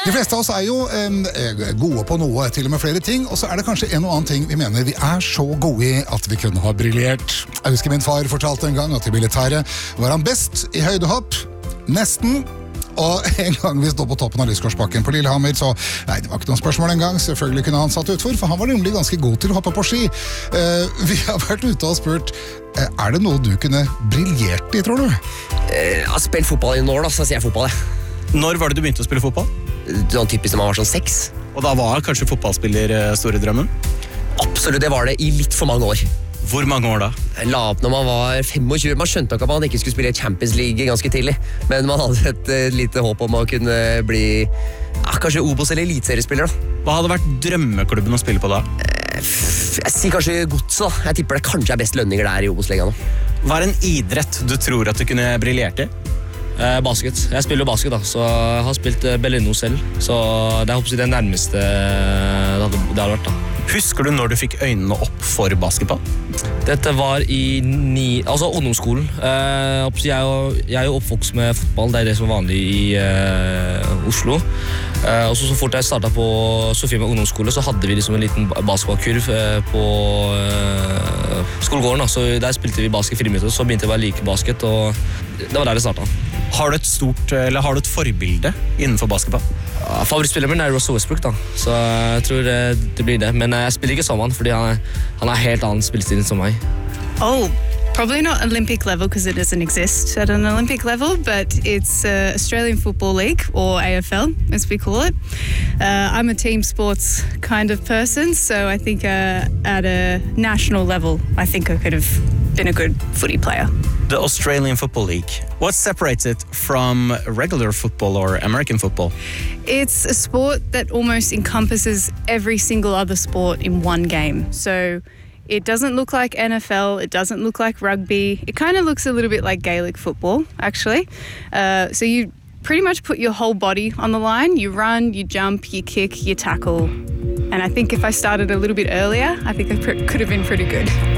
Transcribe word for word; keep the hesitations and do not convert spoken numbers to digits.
De fleste av oss er jo eh, gode på noe, til og med flere ting, og så er det kanskje en og annen ting vi mener vi er så gode i at vi kunne ha briljert. Jeg husker min far fortalte en gang at i militæret var han best i høydehopp, nesten, og en gang vi stod på toppen av Lyskorsbakken på Lillehammer, så nei, det var ikke noen spørsmål en gang, selvfølgelig kunne han satt utfor, for han var nemlig ganske god til å hoppe på ski. Eh, vi har vært ute og spurt, eh, er det noe du kunne briljert i, tror du? Jeg har spilt fotball i år, da, så sier jeg fotball, jeg. Når var det du begynte å spille fotball? Sånn typisk når man var sånn seks. Og da var kanskje fotballspiller store drømmen? Absolutt, det var det i litt for mange år. Hvor mange år da? Jeg la opp når man var tjuefem. Man skjønte nok at man ikke skulle spille Champions League ganske tidlig, men man hadde et uh, lite håp om å kunne bli ja, kanskje Obos- eller elitseriespiller da. Hva hadde vært drømmeklubben å spille på da? Uh, jeg sier kanskje Godset da. Jeg tipper det kanskje er best lønninger der i Obos-ligaen nå. Hva er en idrett du tror at du kunne briljert i? Eh, basket. Jeg spiller jo basket da, så jeg har spilt eh, Bellino selv, så det er håper jeg det nærmeste det hadde, det hadde vært da. Husker du når du fikk øynene opp for basketball? Dette var i ni, altså ungdomsskolen. Eh, jeg, er jo, jeg er jo oppvokst med fotball, det er det som er vanlig i eh, Oslo. Eh, og så, så fort jeg startet på Sofie med ungdomsskole, så hadde vi liksom en liten basketballkurv eh, på eh, skolegården. Da. Så der spilte vi basket i friminutter, så begynte jeg å like basket, og det var der det startet. Har du et stort, eller har du et forbilde innenfor basketball? Ja, favorittspilleren min er Russell Westbrook, da, så jeg tror det, det blir det. Men jeg spiller ikke som han, fordi han, han har helt annen spillestil som meg. Oh, probably not Olympic level because it doesn't exist at an Olympic level, but it's uh, Australian Football League, or A F L as we call it. Uh, I'm a team sports kind of person, so I think uh, at a national level, I think I could have been a good footy player. The Australian Football League. What separates it from regular football or American football? It's a sport that almost encompasses every single other sport in one game. So it doesn't look like N F L, it doesn't look like rugby. It kind of looks a little bit like Gaelic football, actually. Uh, so you pretty much put your whole body on the line. You run, you jump, you kick, you tackle. And I think if I started a little bit earlier, I think I pr- could have been pretty good.